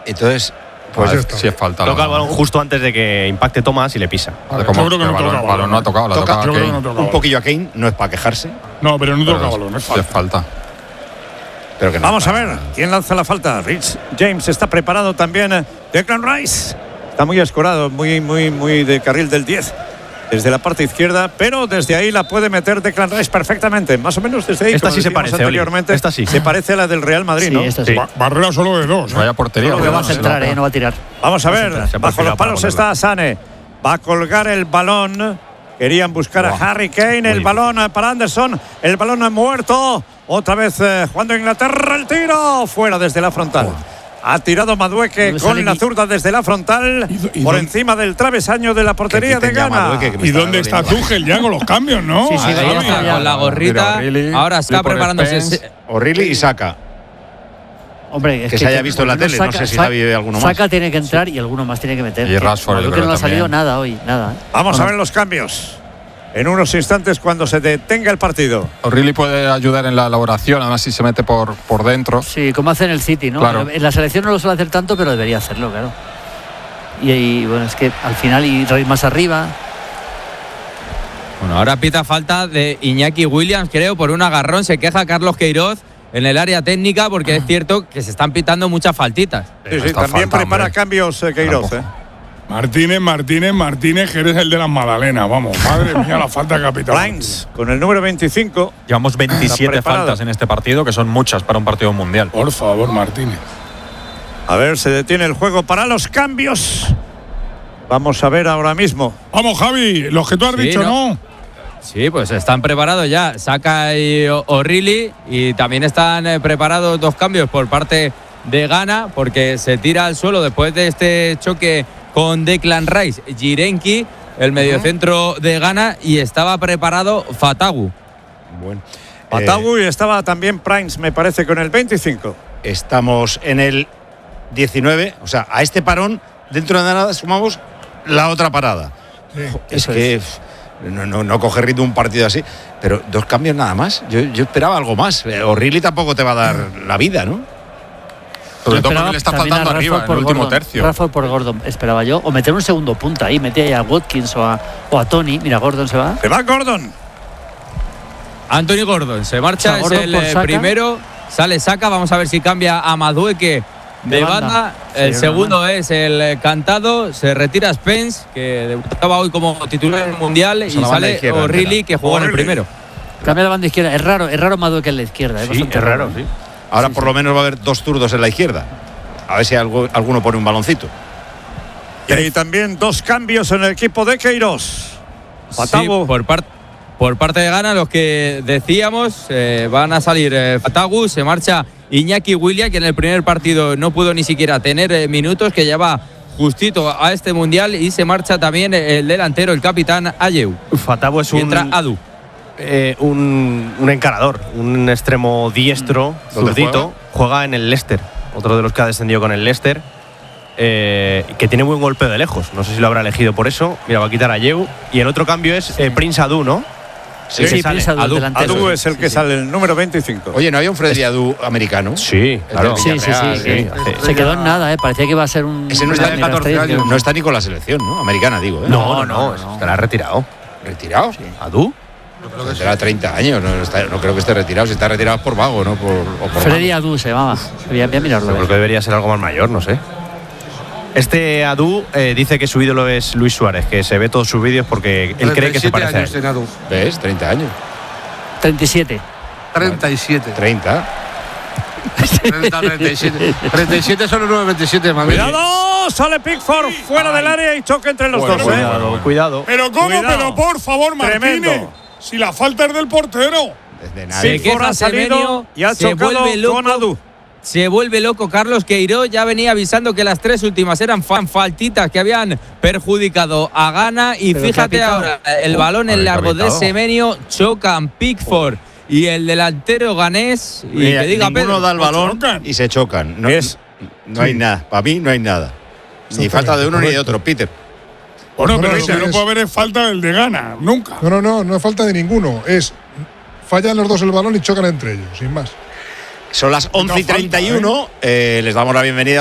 Entonces, pues si es falta. Toca el balón justo antes de que impacte Thomas y le pisa. Yo creo que no toca balón. No ha tocado, la toca Kane. No un poquillo a Kane, no es para quejarse. No, pero no toca balón, es falta. Pero que no. Vamos a ver quién lanza la falta. Rich James está preparado también. Declan Rice está muy escorado, muy de carril del 10. Desde la parte izquierda, pero desde ahí la puede meter Declan Rice perfectamente. Más o menos desde ahí. Esta sí se parece, anteriormente. Esta sí. Se parece a la del Real Madrid, sí, ¿no? Esta sí. Barrera solo de 2. Vaya portería. No va a centrar, no va a tirar. Vamos a ver. Bajo los palos está Sané. Va a colgar el balón. Querían buscar a Harry Kane. El balón para Anderson. El balón muerto. Otra vez jugando Inglaterra. El tiro. Fuera desde la frontal. Ha tirado Madueke con la zurda desde la frontal por encima del travesaño de la portería de Ghana. ¿Y dónde está Tuchel ya con los cambios, no? Sí, con la gorrita. Ahora está preparándose. O'Reilly y Saka. Hombre, es que se haya visto en la tele, no sé si Javi alguno más. Saka tiene que entrar y alguno más tiene que meter. Y Rashford, yo creo que no ha salido nada hoy, nada. Vamos a ver los cambios. En unos instantes cuando se detenga el partido. O'Reilly puede ayudar en la elaboración, además si se mete por dentro. Sí, como hace en el City, ¿no? Claro. En la selección no lo suele hacer tanto, pero debería hacerlo, claro. Y bueno, es que al final ir más arriba. Bueno, ahora pita falta de Iñaki Williams, creo, por un agarrón. Se queja Carlos Queiroz en el área técnica porque es cierto que se están pitando muchas faltitas. Sí, también prepara cambios Queiroz, Martínez, que eres el de las magdalenas, vamos, madre mía, la falta de capital. Lines, con el número 25. Llevamos 27 faltas en este partido, que son muchas para un partido mundial. Por favor, Martínez. A ver, se detiene el juego para los cambios. Vamos a ver ahora mismo. Vamos, Javi, los que tú has dicho, ¿no? Sí, pues están preparados ya. Saka y O'Reilly. Y también están preparados dos cambios por parte de Ghana, porque se tira al suelo después de este choque con Declan Rice, Jirenki, el mediocentro de Ghana, y estaba preparado Fatagu. Bueno, Fatagu y estaba también Prince, me parece, con el 25. Estamos en el 19, o sea, a este parón, dentro de nada sumamos la otra parada. Es que no coge ritmo un partido así, pero dos cambios nada más. Yo esperaba algo más. O'Reilly tampoco te va a dar la vida, ¿no? Sobre todo porque le está faltando arriba en el último tercio. Rashford por Gordon, esperaba yo. O meter un segundo punta ahí, mete ahí a Watkins o a Tony. Mira, Gordon se va. Se va Gordon. Anthony Gordon se marcha, o sea, es el primero. Sale Saka, vamos a ver si cambia a Madueke de banda. El segundo es el cantado. Se retira Spence, que debutaba hoy como titular en el Mundial. Y sale O'Reilly, que jugó en el primero. Cambia la banda izquierda. Es raro Madueke en la izquierda. Sí, es raro, sí. Ahora por lo menos va a haber dos zurdos en la izquierda. A ver si alguno pone un baloncito. Y hay también dos cambios en el equipo de Queiroz. Fatagu. Sí, por parte de Ghana, los que decíamos, van a salir Fatagu, se marcha Iñaki Williams, que en el primer partido no pudo ni siquiera tener minutos, que lleva justito a este Mundial, y se marcha también el delantero, el capitán Ayew. Fatagu es entra Adu. Un encarador, un extremo diestro, zurdito, juega en el Leicester, otro de los que ha descendido con el Leicester, que tiene buen golpeo de lejos. No sé si lo habrá elegido por eso. Mira, va a quitar a Ayew. Y el otro cambio es Prince Adu, ¿no? Sí, Prince Adu es el que sale, el número 25. Oye, ¿no había un Freddy Adu americano? Sí, claro. Sí. Se quedó en nada, parecía que iba a ser un. Ese no está de 14 años. No está ni con la selección, ¿no? Americana, digo. No, estará retirado. ¿Retirado? Sí. ¿Adu? Tendrá 30 años, no creo que esté retirado. Si está retirado es por vago, ¿no? Por Freddy Adu se llamaba. Voy a mirarlo. Yo creo que debería ser algo más mayor, no sé. Este Adu dice que su ídolo es Luis Suárez, que se ve todos sus vídeos porque él cree que se parece a él. ¿Ves? 30 años. 37. 37. 30. 37. 37 son los 9.27, mami. ¡Cuidado! Sale Pickford fuera del área y choque entre los dos. Cuidado. ¿Pero cómo? Cuidado. Pero por favor, Martínez. Tremendo. Si la falta es del portero. Desde nadie. Se queja Semenyo, y ha se chocado vuelve loco. con Adu. Se vuelve loco Carlos Queiroz, ya venía avisando que las tres últimas eran faltitas que habían perjudicado a Ghana, y pero fíjate ahora, el balón en largo de Semenyo, chocan Pickford y el delantero ganés, y mira, que diga ninguno Pedro, da el balón y se chocan. No hay nada, para mí no hay nada. Ni falta de uno ni de otro, Peter. Bueno, pero si no puede haber es falta del de Ghana, nunca. No es falta de ninguno. Fallan los dos el balón y chocan entre ellos, sin más. Son las 11:31, les damos la bienvenida